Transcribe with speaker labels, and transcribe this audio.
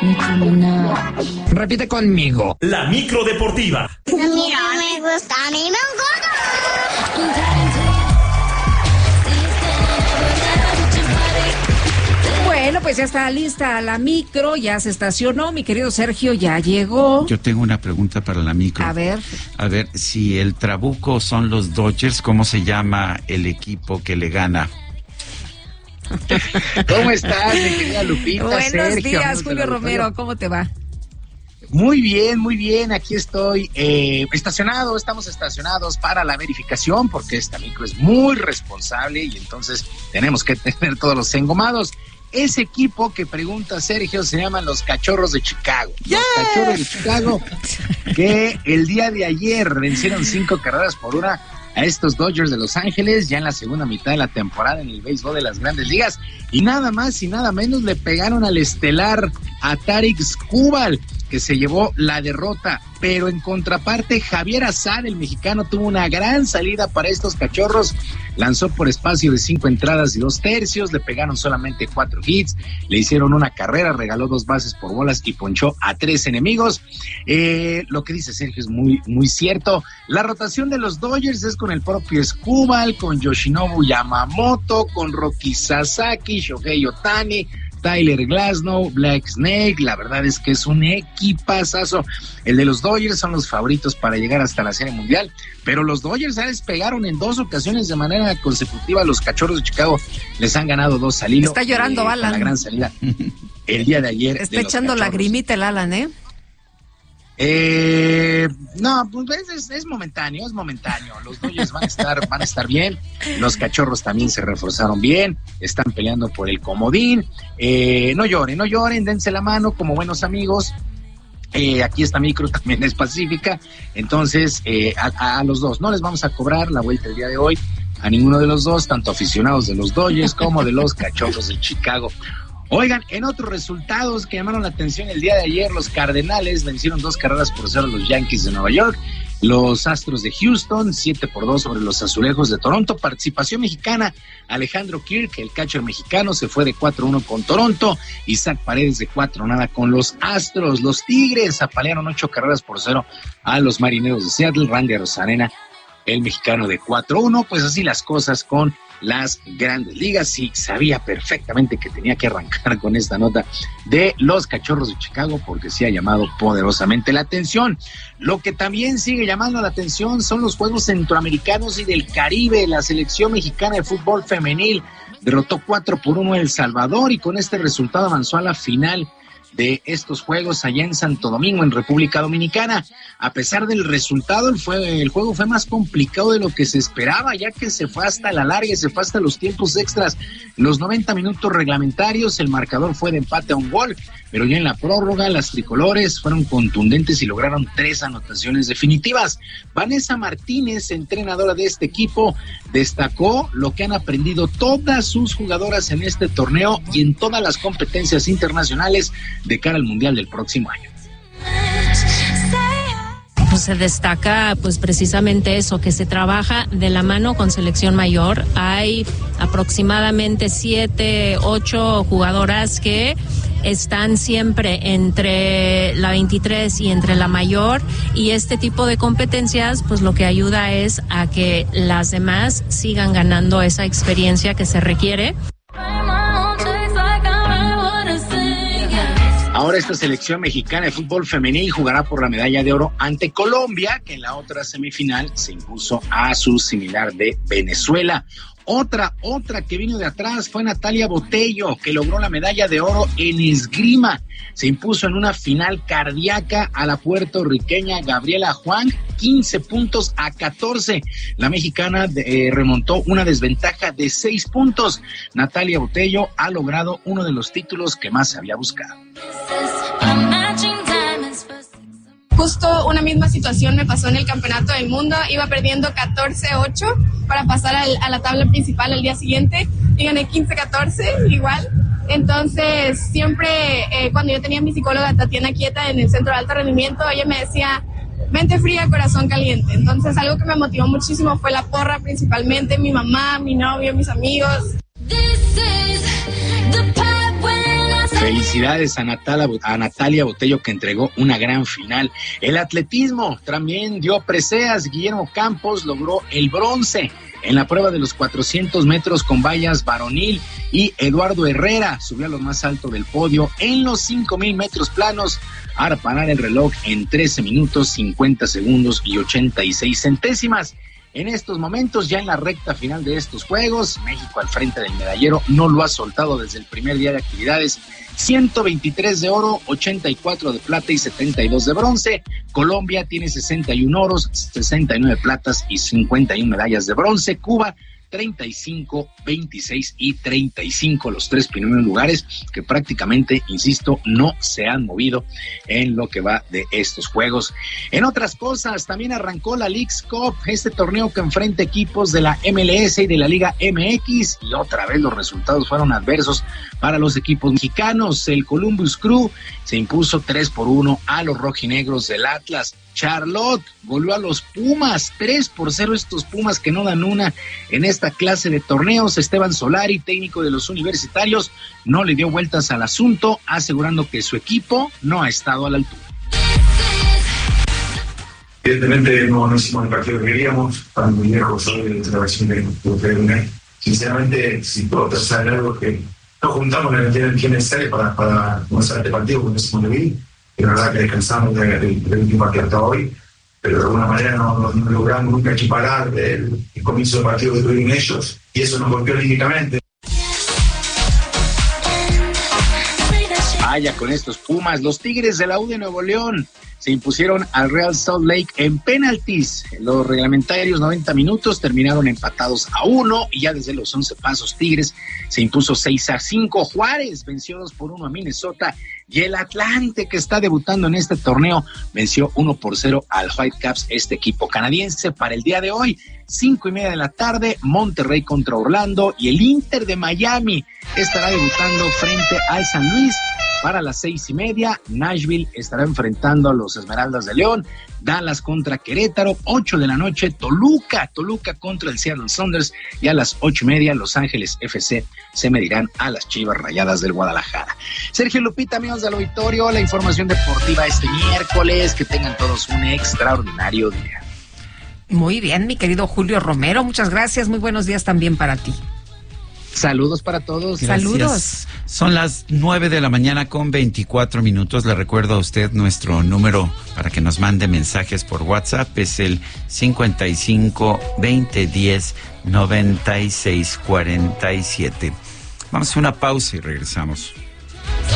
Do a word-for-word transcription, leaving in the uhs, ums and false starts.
Speaker 1: Repite conmigo.
Speaker 2: La micro deportiva.
Speaker 3: A mí no me gusta, a mí me gusta.
Speaker 4: Bueno, pues ya está lista la micro, ya se estacionó, mi querido Sergio, ya llegó.
Speaker 5: Yo tengo una pregunta para la micro.
Speaker 4: A ver.
Speaker 5: A ver, si el Trabuco son los Dodgers, ¿cómo se llama el equipo que le gana?
Speaker 6: ¿Cómo estás, mi querida Lupita?
Speaker 4: Buenos
Speaker 6: Sergio,
Speaker 4: días, Julio Romero, ¿cómo te va?
Speaker 6: Muy bien, muy bien, aquí estoy eh, estacionado, estamos estacionados para la verificación porque esta micro es muy responsable y entonces tenemos que tener todos los engomados. Ese equipo que pregunta Sergio se llaman los Cachorros de Chicago. Yes. Los Cachorros de Chicago que el día de ayer vencieron cinco carreras por una a estos Dodgers de Los Ángeles, ya en la segunda mitad de la temporada en el béisbol de las Grandes Ligas, y nada más y nada menos le pegaron al estelar a Tarik Skubal, que se llevó la derrota, pero en contraparte Javier Azar, el mexicano, tuvo una gran salida para estos Cachorros, lanzó por espacio de cinco entradas y dos tercios, le pegaron solamente cuatro hits, le hicieron una carrera, regaló dos bases por bolas y ponchó a tres enemigos. Eh, lo que dice Sergio es muy, muy cierto. La rotación de los Dodgers es con el propio Skubal, con Yoshinobu Yamamoto, con Roki Sasaki, Shohei Ohtani, Tyler Glasnow, Black Snake. La verdad es que es un equipazazo. El de los Dodgers son los favoritos para llegar hasta la Serie Mundial, pero los Dodgers ya les pegaron en dos ocasiones de manera consecutiva. Los Cachorros de Chicago les han ganado dos al hilo.
Speaker 4: Está llorando
Speaker 6: eh,
Speaker 4: Alan.
Speaker 6: La gran salida el día de ayer.
Speaker 4: Está
Speaker 6: de
Speaker 4: echando lagrimita el Alan, ¿eh?
Speaker 6: Eh, no, pues es, es momentáneo, es momentáneo. Los Dodgers van a estar, van a estar bien. Los Cachorros también se reforzaron bien. Están peleando por el comodín. Eh, no lloren, no lloren, dense la mano como buenos amigos. Eh, aquí esta micro también es pacífica. Entonces, eh, a, a los dos no les vamos a cobrar la vuelta el día de hoy. A ninguno de los dos, tanto aficionados de los Dodgers como de los Cachorros de Chicago. Oigan, en otros resultados que llamaron la atención el día de ayer, los Cardenales vencieron dos carreras por cero a los Yankees de Nueva York, los Astros de Houston, siete por dos sobre los Azulejos de Toronto. Participación mexicana, Alejandro Kirk, el catcher mexicano, se fue de cuatro uno con Toronto, Isaac Paredes de cuatro nada con los Astros. Los Tigres apalearon ocho carreras por cero a los Marineros de Seattle, Randy Arozarena, el mexicano, de cuatro uno. Pues así las cosas con las Grandes Ligas. Sí, sabía perfectamente que tenía que arrancar con esta nota de los Cachorros de Chicago porque sí ha llamado poderosamente la atención. Lo que también sigue llamando la atención son los Juegos Centroamericanos y del Caribe. La selección mexicana de fútbol femenil derrotó cuatro por uno a El Salvador y con este resultado avanzó a la final de estos juegos allá en Santo Domingo, en República Dominicana. A pesar del resultado, el, fue, el juego fue más complicado de lo que se esperaba, ya que se fue hasta la larga y se fue hasta los tiempos extras. Los noventa minutos reglamentarios, el marcador fue de empate a un gol, pero ya en la prórroga las tricolores fueron contundentes y lograron tres anotaciones definitivas. Vanessa Martínez, entrenadora de este equipo, destacó lo que han aprendido todas sus jugadoras en este torneo y en todas las competencias internacionales de cara al Mundial del próximo año.
Speaker 7: Pues se destaca pues precisamente eso, que se trabaja de la mano con selección mayor. Hay aproximadamente siete, ocho jugadoras que están siempre entre la veintitrés y entre la mayor, y este tipo de competencias pues lo que ayuda es a que las demás sigan ganando esa experiencia que se requiere.
Speaker 6: Ahora esta selección mexicana de fútbol femenil jugará por la medalla de oro ante Colombia, que en la otra semifinal se impuso a su similar de Venezuela. Otra, otra que vino de atrás fue Natalia Botello, que logró la medalla de oro en esgrima. Se impuso en una final cardíaca a la puertorriqueña Gabriela Juan, quince puntos a catorce. La mexicana eh, remontó una desventaja de seis puntos. Natalia Botello ha logrado uno de los títulos que más había buscado.
Speaker 8: Justo una misma situación me pasó en el Campeonato del Mundo. Iba perdiendo catorce ocho para pasar al, a la tabla principal al día siguiente y gané quince catorce igual. Entonces siempre eh, cuando yo tenía a mi psicóloga Tatiana Quieta en el Centro de Alto Rendimiento, ella me decía: mente fría, corazón caliente. Entonces algo que me motivó muchísimo fue la porra, principalmente mi mamá, mi novio, mis amigos.
Speaker 6: Felicidades a Natalia, a Natalia Botello, que entregó una gran final. El atletismo también dio preseas. Guillermo Campos logró el bronce en la prueba de los cuatrocientos metros con vallas varonil, y Eduardo Herrera subió a lo más alto del podio en los cinco mil metros planos para parar el reloj en trece minutos, cincuenta segundos y ochenta y seis centésimas. En estos momentos, ya en la recta final de estos Juegos, México al frente del medallero no lo ha soltado desde el primer día de actividades. ciento veintitrés de oro, ochenta y cuatro de plata y setenta y dos de bronce. Colombia tiene sesenta y uno oros, sesenta y nueve platas y cincuenta y una medallas de bronce. Cuba, treinta y cinco, veintiséis y treinta y cinco, los tres primeros lugares que prácticamente, insisto, no se han movido en lo que va de estos Juegos. En otras cosas, también arrancó la Leagues Cup, este torneo que enfrenta equipos de la M L S y de la Liga M X, y otra vez los resultados fueron adversos para los equipos mexicanos. El Columbus Crew se impuso tres por uno a los rojinegros del Atlas. Charlotte volvió a los Pumas, tres por cero, estos Pumas que no dan una en esta clase de torneos. Esteban Solari, técnico de los universitarios, no le dio vueltas al asunto, asegurando que su equipo no ha estado a la altura.
Speaker 2: Evidentemente no, no hicimos el partido que queríamos, están muy lejos hoy de la versión de Ucrania. Sinceramente, si puedo pensar en algo que nos juntamos en el tiempo necesario para, para comenzar este partido con ese mundo vi. Es verdad que descansamos del de, de último partido hasta hoy, pero de alguna manera no, no, no logramos nunca equiparar el, el comienzo del partido que tuvieron ellos, y eso nos golpeó límicamente.
Speaker 6: Vaya con estos Pumas. Los Tigres de la U de Nuevo León se impusieron al Real Salt Lake en penaltis. Los reglamentarios noventa minutos terminaron empatados a uno, y ya desde los once pasos Tigres se impuso seis a cinco. Juárez venció dos por uno a Minnesota, y el Atlante, que está debutando en este torneo, venció uno por cero al Whitecaps, este equipo canadiense. Para el día de hoy, cinco y media de la tarde, Monterrey contra Orlando, y el Inter de Miami estará debutando frente al San Luis. Para las seis y media, Nashville estará enfrentando a los Esmeraldas de León. Dallas contra Querétaro, ocho de la noche, Toluca, Toluca contra el Seattle Sounders, y a las ocho y media, Los Ángeles F C se medirán a las Chivas Rayadas del Guadalajara. Sergio Lupita, amigos del auditorio, la información deportiva este miércoles. Que tengan todos un extraordinario día.
Speaker 4: Muy bien, mi querido Julio Romero, muchas gracias, muy buenos días también para ti.
Speaker 6: Saludos para todos.
Speaker 5: Gracias.
Speaker 4: Saludos.
Speaker 5: Son las nueve de la mañana con veinticuatro minutos. Le recuerdo a usted nuestro número para que nos mande mensajes por WhatsApp. Es el cincuenta y cinco, veinte, diez, noventa y seis, cuarenta y siete. Vamos a una pausa y regresamos.